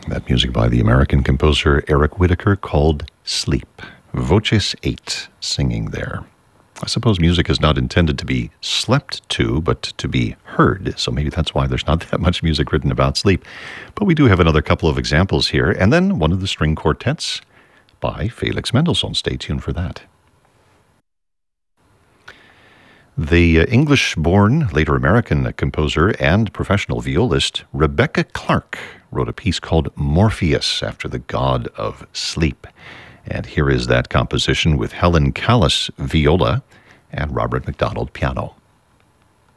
That music by the American composer Eric Whitacre called Sleep. Voces 8 singing there. I suppose music is not intended to be slept to, but to be heard. So maybe that's why there's not that much music written about sleep. But we do have another couple of examples here. And then one of the string quartets by Felix Mendelssohn. Stay tuned for that. The English-born, later American composer and professional violist Rebecca Clark wrote a piece called Morpheus after the god of sleep. And here is that composition with Helen Callis viola and Robert McDonald piano.